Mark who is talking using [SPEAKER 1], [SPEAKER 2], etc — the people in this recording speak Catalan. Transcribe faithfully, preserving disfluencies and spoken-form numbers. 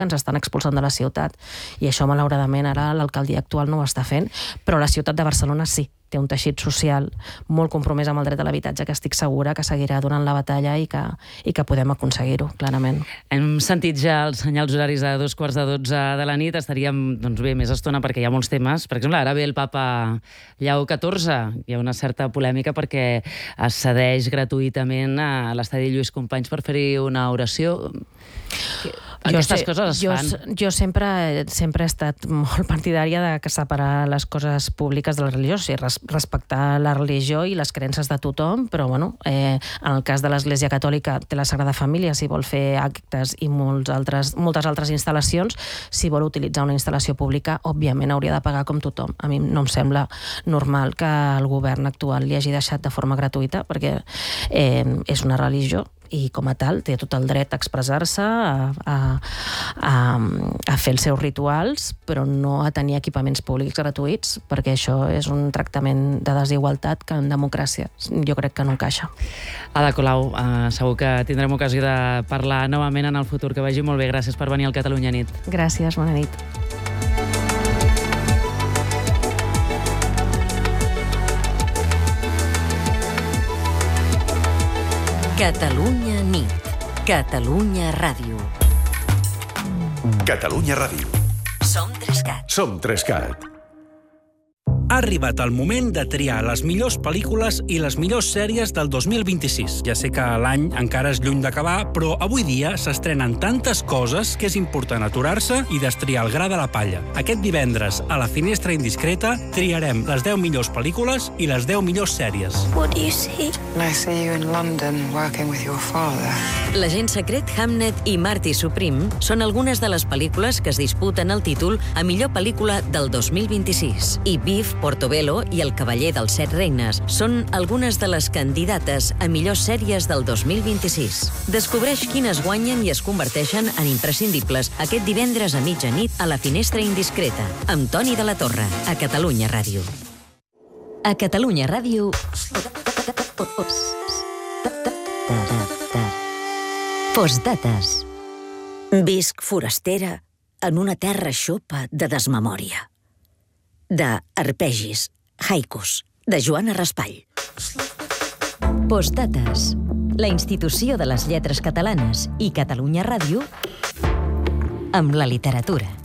[SPEAKER 1] que ens estan expulsant de la ciutat. I això, malauradament, ara l'alcaldia actual no ho està fent, però la ciutat de Barcelona sí, té un teixit social molt compromès amb el dret a l'habitatge que estic segura que seguirà donant la batalla i que, i que podem aconseguir-ho, clarament.
[SPEAKER 2] Hem sentit ja els senyals horaris de dos quarts de dotze de la nit. Estaríem, doncs bé, més estona perquè hi ha molts temes. Per exemple, ara ve el papa Lleó catorze. Hi ha una certa polèmica perquè es cedeix gratuïtament a l'estadi Lluís Companys per fer-hi una oració. Aquestes
[SPEAKER 1] jo sé,
[SPEAKER 2] coses es
[SPEAKER 1] jo,
[SPEAKER 2] fan.
[SPEAKER 1] Jo sempre, sempre he estat molt partidària de que separar les coses públiques de la religió, o sigui, res, respectar la religió i les creences de tothom, però bueno, eh, en el cas de l'Església Catòlica té la Sagrada Família, si vol fer actes i molts altres, moltes altres instal·lacions, si vol utilitzar una instal·lació pública, òbviament hauria de pagar com tothom. A mi no em sembla normal que el govern actual li hagi deixat de forma gratuïta, perquè eh, és una religió i com a tal té tot el dret a expressar-se, a, a, a, a fer els seus rituals, però no a tenir equipaments públics gratuïts, perquè això és un tractament de desigualtat que en democràcia jo crec que no encaixa.
[SPEAKER 2] Ada Colau, eh, segur que tindrem ocasió de parlar novament en el futur. Que vagi molt bé. Gràcies per venir al Catalunya Nit.
[SPEAKER 1] Gràcies, bona nit.
[SPEAKER 3] Catalunya Nit. Catalunya Ràdio.
[SPEAKER 4] Catalunya Ràdio.
[SPEAKER 3] Som Trescat.
[SPEAKER 4] Som Trescat.
[SPEAKER 5] Ha arribat el moment de triar les millors pel·lícules i les millors sèries del dos mil vint-i-sis. Ja sé que l'any encara és lluny d'acabar, però avui dia s'estrenen tantes coses que és important aturar-se i destriar el gra de la palla. Aquest divendres, a la Finestra Indiscreta, triarem les deu millors pel·lícules i les deu millors sèries.
[SPEAKER 6] What do you see?
[SPEAKER 7] I see you in London working with your father.
[SPEAKER 3] L'agent secret Hamnet i Marty Supreme són algunes de les pel·lícules que es disputen el títol a millor pel·lícula del dos mil vint-i-sis. I Beef, Portobello i El cavaller dels set regnes són algunes de les candidates a millors sèries del dos mil vint-i-sis. Descobreix quines guanyen i es converteixen en imprescindibles aquest divendres a mitjanit a la Finestra Indiscreta, amb Toni de la Torre, a Catalunya Ràdio. A Catalunya Ràdio... Postdates. Visc forastera en una terra xopa de desmemòria. De Arpegis, haikus, de Joana Raspall. Postdates, la institució de les lletres catalanes i Catalunya Ràdio amb la literatura.